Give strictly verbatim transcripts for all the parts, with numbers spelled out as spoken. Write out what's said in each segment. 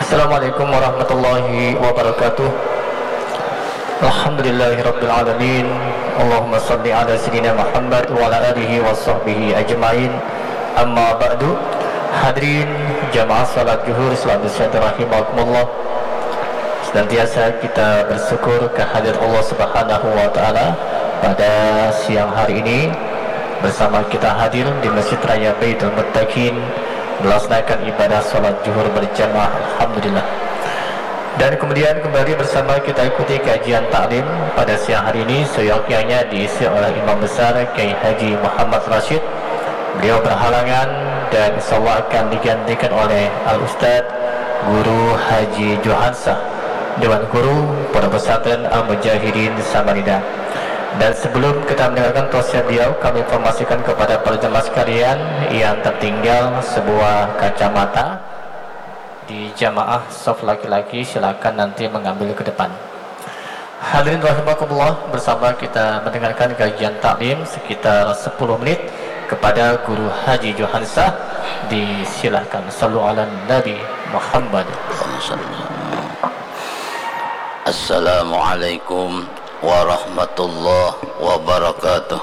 Assalamualaikum warahmatullahi wabarakatuh. Alhamdulillahi rabbil alamin. Allahumma salli ala sayyidina Muhammad wa ala alihi wa sahbihi ajmain. Amma ba'du. Hadirin jamaah salat zuhur selamat siang rahimakumullah. Senantiasa kita bersyukur kehadirat Allah Subhanahu wa taala pada siang hari ini bersama kita hadir di Masjid Raya Baitul Muttaqin melaksanakan ibadah salat zuhur berjamaah, alhamdulillah. Dan kemudian kembali bersama kita ikuti kajian taklim pada siang hari ini, seyogyanya diisi oleh Imam Besar Kiai Haji Muhammad Rashid. Beliau berhalangan dan insyaallah akan digantikan oleh Al-Ustaz Guru Haji Johansah, Dewan Guru Pondok Pesantren Al-Mujahidin Samarinda. Dan sebelum kita mendengarkan tausiah beliau, kami informasikan kepada para jemaah sekalian yang tertinggal sebuah kacamata di jamaah saf laki-laki, silakan nanti mengambil ke depan. Hadirin rahimakumullah, bersama kita mendengarkan kajian taklim sekitar sepuluh menit kepada Guru Haji Johansah. Disilahkan. Sallu ala Nabi Muhammad. Assalamualaikum warahmatullahi wabarakatuh.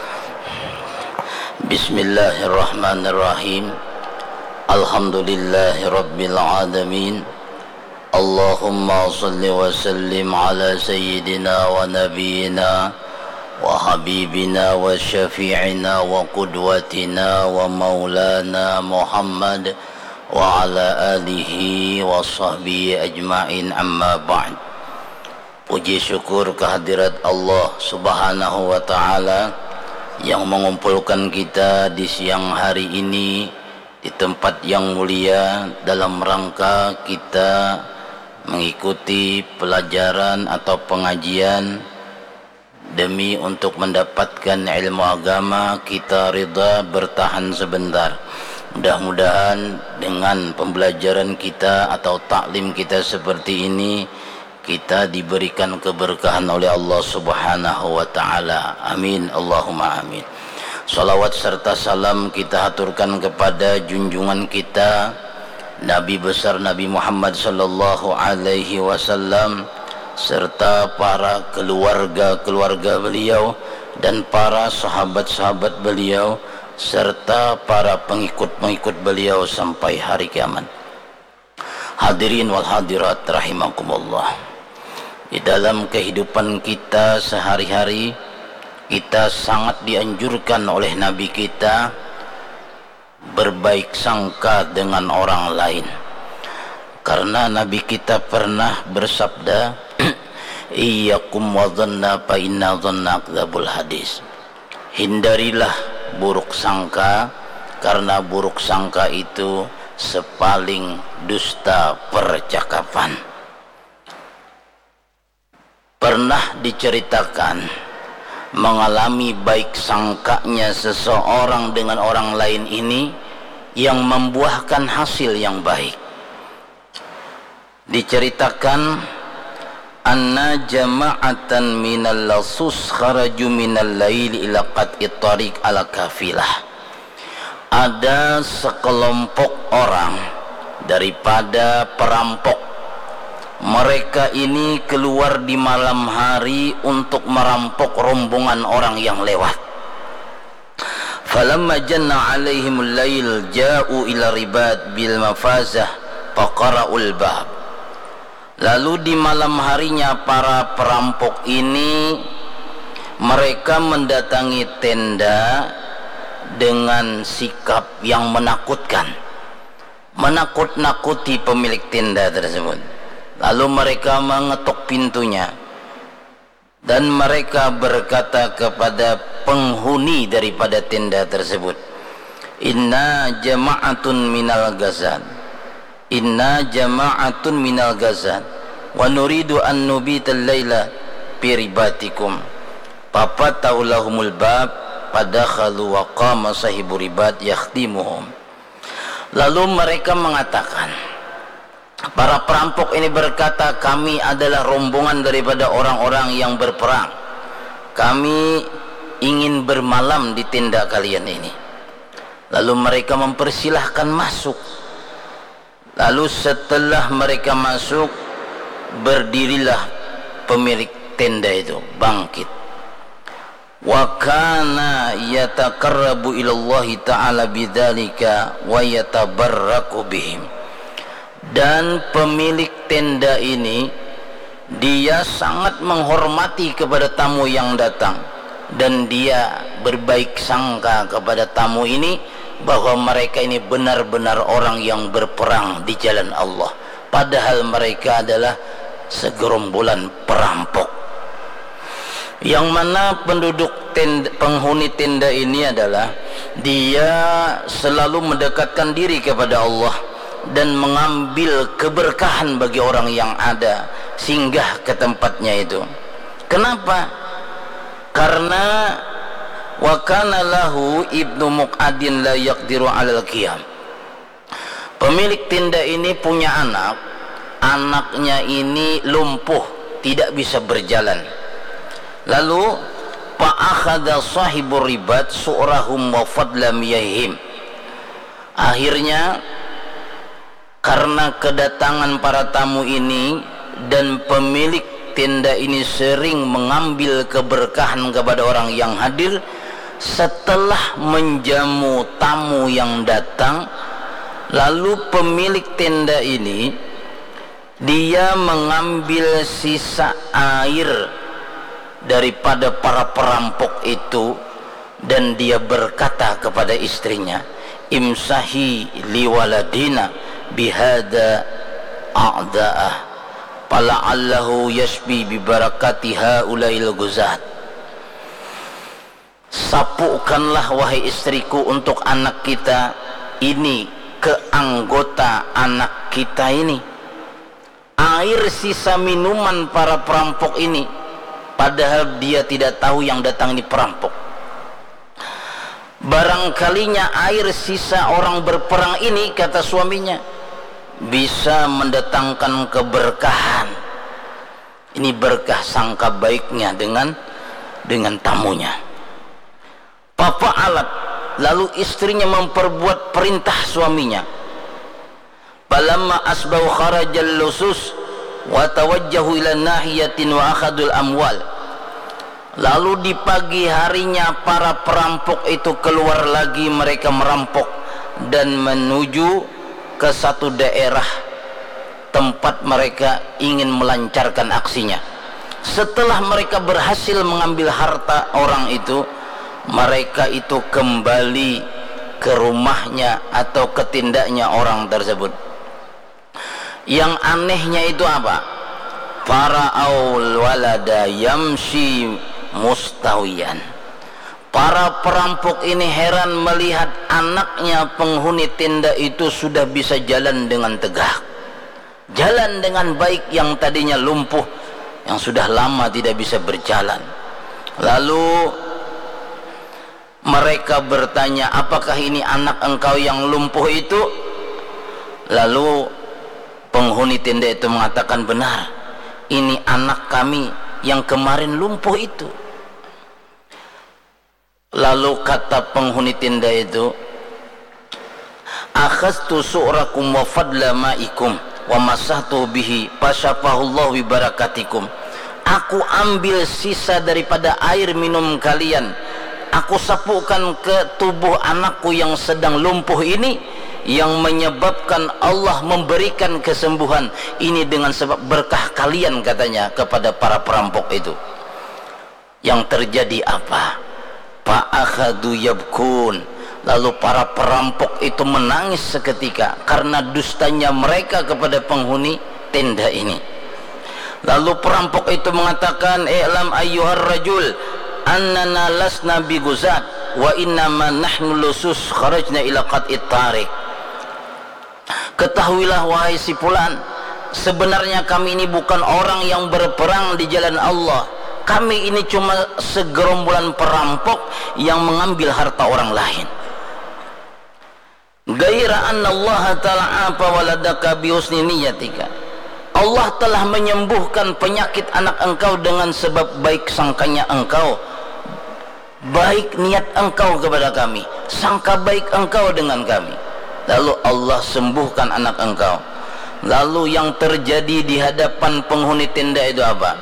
Bismillahirrahmanirrahim. Alhamdulillahi rabbil alamin. Allahumma salli wa sallim ala sayyidina wa nabiyyina wa habibina wa syafi'ina wa qudwatina wa maulana Muhammad wa ala alihi wa sahbihi ajma'in, amma ba'd. Puji syukur kehadirat Allah Subhanahu wa ta'ala yang mengumpulkan kita di siang hari ini di tempat yang mulia dalam rangka kita mengikuti pelajaran atau pengajian demi untuk mendapatkan ilmu agama. Kita ridha bertahan sebentar. Mudah-mudahan dengan pembelajaran kita atau taklim kita seperti ini kita diberikan keberkahan oleh Allah Subhanahu wa ta'ala. Amin, Allahumma amin. Salawat serta salam kita haturkan kepada junjungan kita Nabi besar Nabi Muhammad sallallahu alaihi wasallam serta para keluarga-keluarga beliau dan para sahabat-sahabat beliau serta para pengikut-pengikut beliau sampai hari kiamat. Hadirin wal hadirat rahimakumullah. Di dalam kehidupan kita sehari-hari, kita sangat dianjurkan oleh Nabi kita berbaik sangka dengan orang lain. Karena Nabi kita pernah bersabda, iyyakum wa dhanna fa inna dhanna akdzabul hadis. Hindarilah buruk sangka, karena buruk sangka itu sepaling dusta percakapan. Pernah diceritakan mengalami baik sangkanya seseorang dengan orang lain ini yang membuahkan hasil yang baik. Diceritakan anna jama'atan minal lasus kharaju minal laili ila qat'i tariq ala kafilah. Ada sekelompok orang daripada perampok. Mereka ini keluar di malam hari untuk merampok rombongan orang yang lewat. Falamma janna alaihimul lail ja'u ila ribat bil mafazah faqara'ul bab. Lalu di malam harinya para perampok ini mereka mendatangi tenda dengan sikap yang menakutkan, menakut-nakuti pemilik tenda tersebut. Lalu mereka mengetuk pintunya dan mereka berkata kepada penghuni daripada tenda tersebut, inna jama'atun minal ghazan, inna jama'atun minal ghazan wa nuridu an nubital laila fi ribatikum. Papa taulahumul bab padakhalu wa qama sahibu ribat yakhtimuhum. Lalu mereka mengatakan, para perampok ini berkata, kami adalah rombongan daripada orang-orang yang berperang. Kami ingin bermalam di tenda kalian ini. Lalu mereka mempersilahkan masuk. Lalu setelah mereka masuk, berdirilah pemilik tenda itu bangkit. Wa kana yataqarrabu ila Allah Ta'ala bidzalika wa yatabarraku bihim. Dan pemilik tenda ini dia sangat menghormati kepada tamu yang datang, dan dia berbaik sangka kepada tamu ini bahwa mereka ini benar-benar orang yang berperang di jalan Allah, padahal mereka adalah segerombolan perampok. Yang mana penduduk tenda, penghuni tenda ini adalah dia selalu mendekatkan diri kepada Allah dan mengambil keberkahan bagi orang yang ada singgah ke tempatnya itu. Kenapa? Karena wa kana lahu ibnu muqadin la yaqdiru 'alal qiyam. Pemilik tenda ini punya anak, anaknya ini lumpuh, tidak bisa berjalan. Lalu fa akhadha sahibur ribat su'rahum wa fadla miyahim. Akhirnya karena kedatangan para tamu ini dan pemilik tenda ini sering mengambil keberkahan kepada orang yang hadir, setelah menjamu tamu yang datang, lalu pemilik tenda ini dia mengambil sisa air daripada para perampok itu, dan dia berkata kepada istrinya, imsahi liwaladina bihada a'da'ah fala'allahu yashbi bibarakati haulail guzat. Sapukanlah wahai istriku untuk anak kita ini, ke anggota anak kita ini, air sisa minuman para perampok ini, padahal dia tidak tahu yang datang ini perampok. Barangkalinya air sisa orang berperang ini, kata suaminya, bisa mendatangkan keberkahan. Ini berkah sangka baiknya dengan dengan tamunya. Papa alat, lalu istrinya memperbuat perintah suaminya. Falamma asbahu kharajal lusus wa tawajjahu ila nahiyatin wa akhadul amwal. Lalu di pagi harinya para perampok itu keluar lagi, mereka merampok dan menuju ke satu daerah tempat mereka ingin melancarkan aksinya. Setelah mereka berhasil mengambil harta orang itu, mereka itu kembali ke rumahnya atau ke tindaknya orang tersebut. Yang anehnya itu apa? Para aul walada yamshi mustawiyan. Para perampok ini heran melihat anaknya penghuni tenda itu sudah bisa jalan dengan tegak, jalan dengan baik, yang tadinya lumpuh, yang sudah lama tidak bisa berjalan. Lalu mereka bertanya, apakah ini anak engkau yang lumpuh itu? Lalu penghuni tenda itu mengatakan, benar, ini anak kami yang kemarin lumpuh itu. Lalu kata penghuni tenda itu, akhadtu su'rakum wa fadla ma'ikum wa masahtu bihi fasyafahullahu bibarakatikum. Aku ambil sisa daripada air minum kalian, aku sapukan ke tubuh anakku yang sedang lumpuh ini, yang menyebabkan Allah memberikan kesembuhan ini dengan sebab berkah kalian, katanya kepada para perampok itu. Yang terjadi apa? Fa'akhadu yabkun. Lalu para perampok itu menangis seketika karena dustanya mereka kepada penghuni tenda ini. Lalu perampok itu mengatakan, i'lam ayyuhar rajul annana lasna biguzat wa innama nahnu lusus kharajna ila qat'it tariq. Ketahuilah wahai si fulan, sebenarnya kami ini bukan orang yang berperang di jalan Allah. Kami ini cuma segerombolan perampok yang mengambil harta orang lain. Gaira anna Allah ta'ala apa waladaka bihusni niyatika. Allah telah menyembuhkan penyakit anak engkau dengan sebab baik sangkanya engkau, baik niat engkau kepada kami, sangka baik engkau dengan kami. lalu Allah sembuhkan anak engkau. Lalu yang terjadi di hadapan penghuni tenda itu apa?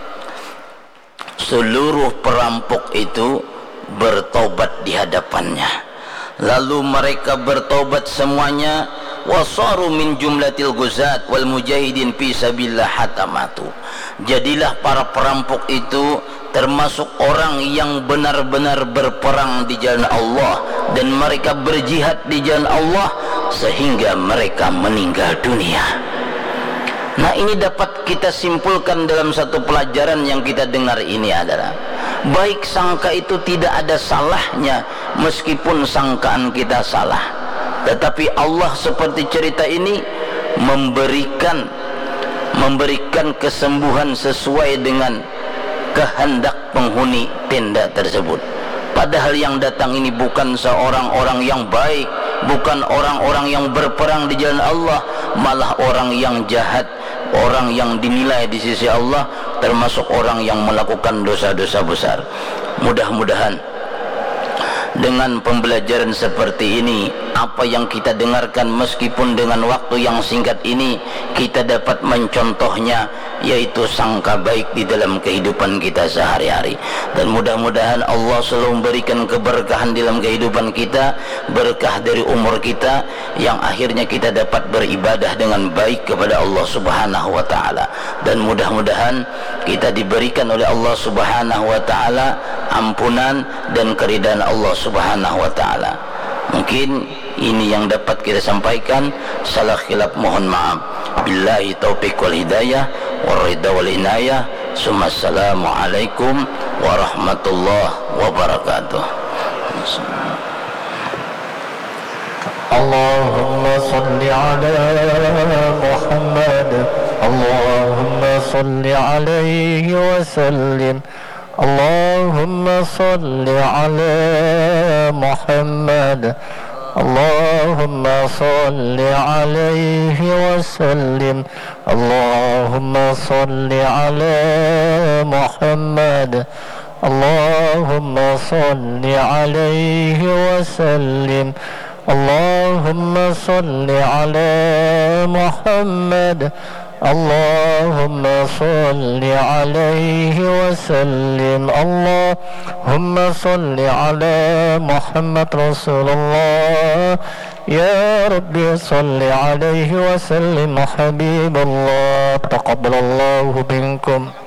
Seluruh perampok itu bertobat di hadapannya. Lalu mereka bertobat semuanya. Wasaru min jumlatil ghuzat wal mujahidin fi sabilillah hatta matu. Jadilah para perampok itu termasuk orang yang benar-benar berperang di jalan Allah, dan mereka berjihad di jalan Allah sehingga mereka meninggal dunia. Nah, ini dapat kita simpulkan dalam satu pelajaran yang kita dengar ini adalah baik sangka itu tidak ada salahnya meskipun sangkaan kita salah, tetapi Allah seperti cerita ini memberikan memberikan kesembuhan sesuai dengan kehendak penghuni tenda tersebut. Padahal yang datang ini bukan seorang orang yang baik, bukan orang-orang yang berperang di jalan Allah, malah orang yang jahat, orang yang dinilai di sisi Allah termasuk orang yang melakukan dosa-dosa besar. Mudah-mudahan dengan pembelajaran seperti ini, apa yang kita dengarkan meskipun dengan waktu yang singkat ini, kita dapat mencontohnya, yaitu sangka baik di dalam kehidupan kita sehari-hari. Dan mudah-mudahan Allah selalu memberikan keberkahan dalam kehidupan kita, berkah dari umur kita, yang akhirnya kita dapat beribadah dengan baik kepada Allah Subhanahu wa ta'ala. Dan mudah-mudahan kita diberikan oleh Allah Subhanahu wa ta'ala ampunan dan keridhaan Allah Subhanahu wa ta'ala. Mungkin ini yang dapat kita sampaikan. Salah khilaf mohon maaf. Billahi taufiq wal hidayah wal ridha wal inayah. Assalamualaikum warahmatullahi wabarakatuh. Allahumma salli ala Muhammad, Allahumma salli alaihi wa sallim. Allahumma salli ala Muhammad, Allahumma salli alaihi wa sallim. Allahumma salli ala Muhammad, Allahumma salli alaihi wa sallim. Allahumma salli ala Muhammad, Allahumma salli alaihi wa sallim. Allahumma salli ala Muhammad Rasulullah. Ya Rabbi salli alaihi wa sallim Habiballah. Taqabbalallahu minkum.